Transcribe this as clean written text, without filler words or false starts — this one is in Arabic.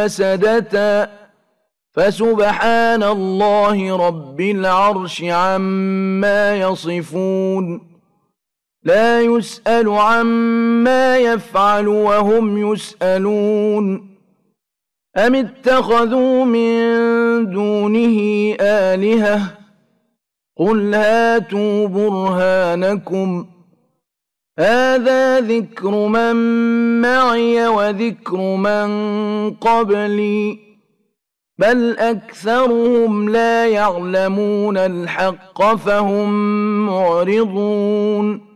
فسدتا فسبحان الله رب العرش عما يصفون لا يسأل عما يفعل وهم يسألون أم اتخذوا من دونه آلهة قل هاتوا برهانكم هذا ذكر من معي وذكر من قبلي بل أكثرهم لا يعلمون الحق فهم معرضون